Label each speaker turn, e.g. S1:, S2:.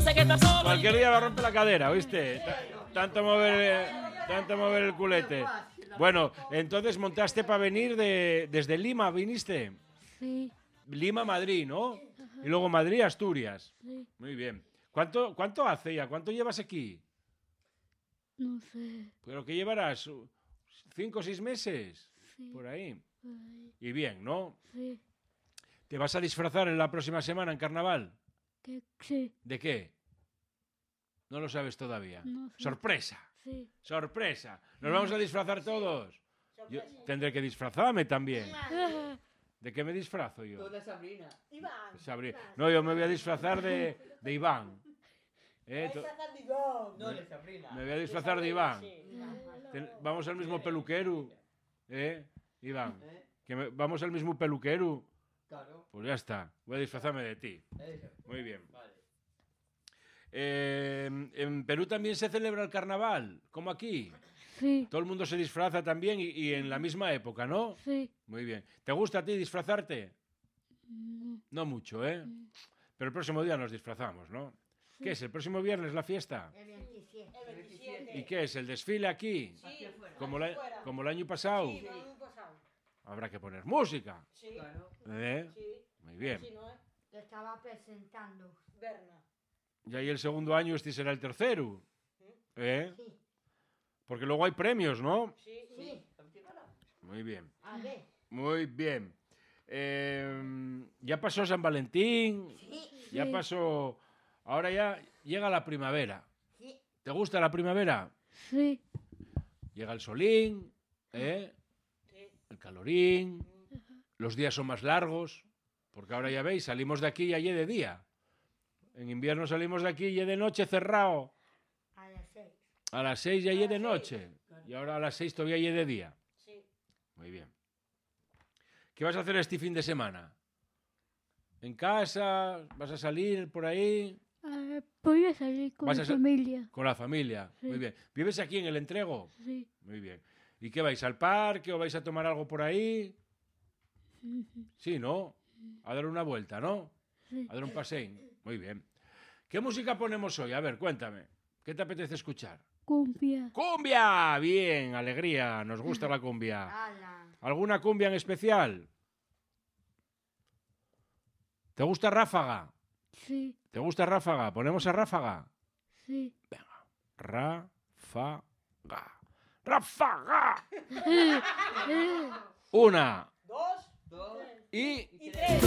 S1: Cualquier día va a romper la cadera, ¿oíste? Tanto mover el culete. Bueno, entonces montaste para venir desde Lima, ¿viniste?
S2: Sí.
S1: Lima, Madrid, ¿no? Y luego Madrid, Asturias.
S2: Sí.
S1: Muy bien. ¿Cuánto hace ya? ¿Cuánto llevas aquí?
S2: No sé.
S1: ¿Pero qué llevarás? ¿5 o 6 meses?
S2: Sí.
S1: Por ahí.
S2: Ay,
S1: Y bien, ¿no?
S2: sí.
S1: ¿Te vas a disfrazar en la próxima semana en carnaval?
S2: Sí.
S1: ¿De qué? No lo sabes todavía.
S2: No sé.
S1: ¡Sorpresa!
S2: Sí.
S1: ¡Sorpresa! ¿Nos vamos a disfrazar todos? Yo tendré que disfrazarme también. ¿De qué me disfrazo yo?
S3: Toda Sabrina.
S1: Sabrina. No, yo me voy a disfrazar de Iván.
S3: No, de Sabrina.
S1: Me voy a disfrazar de Iván. Vamos al mismo peluquero. Iván. Vamos al mismo peluquero.
S3: Claro.
S1: Pues ya está. Voy a disfrazarme de ti.
S3: Eso.
S1: Muy bien.
S3: Vale.
S1: En Perú también se celebra el carnaval, como aquí.
S2: Sí.
S1: Todo el mundo se disfraza también y en la misma época, ¿no?
S2: Sí.
S1: Muy bien. ¿Te gusta a ti disfrazarte?
S2: No.
S1: No mucho, ¿eh? Pero el próximo día nos disfrazamos, ¿no? ¿Qué es? ¿El próximo viernes la fiesta?
S4: El 27.
S3: El 27.
S1: ¿Y qué es? ¿El desfile aquí?
S3: Aquí afuera.
S1: Como el año pasado.
S4: Sí, el año pasado.
S1: Habrá que poner música.
S4: Sí,
S3: Claro.
S4: sí.
S1: Muy bien.
S4: Sí, ¿no? Lo estaba presentando. Berna.
S1: Y ahí el segundo año este será el tercero. ¿Eh?
S4: Sí,
S1: Porque luego hay premios, ¿no?
S4: sí.
S1: Muy bien.
S4: A ver.
S1: Muy bien. Ya pasó San Valentín.
S4: Sí,
S1: Ya pasó... Ahora ya llega la primavera.
S4: sí.
S1: ¿Te gusta la primavera?
S2: Sí.
S1: Llega el solín, ¿eh? El calorín, los días son más largos, porque ahora ya veis, salimos de aquí y allí de día. En invierno salimos de aquí y de noche cerrado.
S4: A las 6.
S1: A las 6 ya de noche. Y ahora a las 6 todavía ya de día.
S4: Sí.
S1: Muy bien. ¿Qué vas a hacer este fin de semana? ¿En casa? ¿Vas a salir por ahí?
S2: Voy a salir con
S1: ¿Vas
S2: mi
S1: a sa-
S2: familia.
S1: Con la familia.
S2: Sí.
S1: Muy bien. ¿Vives aquí en el Entrego?
S2: Sí.
S1: Muy bien. ¿Y qué vais? ¿Al parque o vais a tomar algo por ahí? Sí, ¿no? A dar una vuelta, ¿no?
S2: Sí.
S1: A dar un paseo. Muy bien. ¿Qué música ponemos hoy? A ver, cuéntame. ¿Qué te apetece escuchar?
S2: Cumbia.
S1: ¡Cumbia! Bien, alegría. Nos gusta la cumbia.
S4: Ala.
S1: ¿Alguna cumbia en especial? ¿Te gusta Ráfaga?
S2: Sí.
S1: ¿Te gusta Ráfaga? ¿Ponemos a Ráfaga?
S2: Sí.
S1: Ráfaga. ¡Ráfaga! Una.
S3: Dos.
S1: Y...
S3: Y tres.